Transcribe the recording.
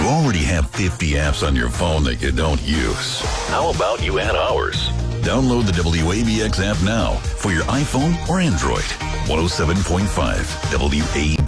You already have 50 apps on your phone that you don't use. How about you add ours? Download the WABX app now for your iPhone or Android. 107.5 WABX.